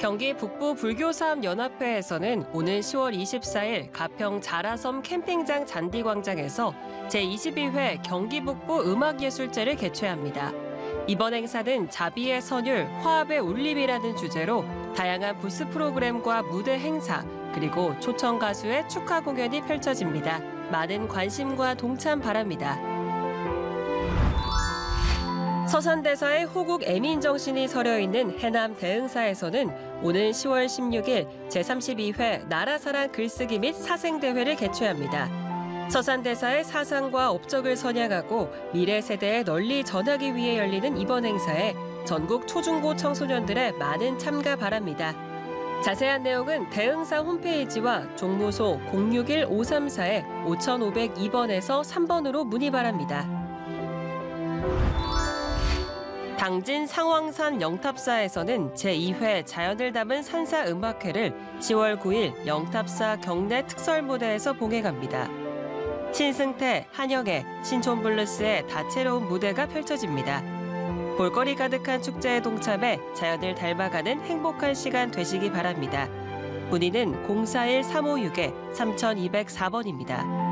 경기 북부 불교사업연합회에서는 오는 10월 24일 가평 자라섬 캠핑장 잔디광장에서 제22회 경기 북부 음악예술제를 개최합니다. 이번 행사는 자비의 선율, 화합의 울림이라는 주제로 다양한 부스 프로그램과 무대 행사, 그리고 초청 가수의 축하 공연이 펼쳐집니다. 많은 관심과 동참 바랍니다. 서산대사의 호국 애민정신이 서려 있는 해남 대흥사에서는 오는 10월 16일 제32회 나라사랑 글쓰기 및 사생대회를 개최합니다. 서산대사의 사상과 업적을 선양하고 미래 세대에 널리 전하기 위해 열리는 이번 행사에 전국 초중고 청소년들의 많은 참가 바랍니다. 자세한 내용은 대흥사 홈페이지와 종무소 061-534-5502번에서 3번으로 문의 바랍니다. 당진 상황산 영탑사에서는 제2회 자연을 담은 산사음악회를 10월 9일 영탑사 경내 특설무대에서 봉행합니다. 신승태, 한영애, 신촌블루스의 다채로운 무대가 펼쳐집니다. 볼거리 가득한 축제에 동참해 자연을 닮아가는 행복한 시간 되시기 바랍니다. 문의는 041-356-3204번입니다.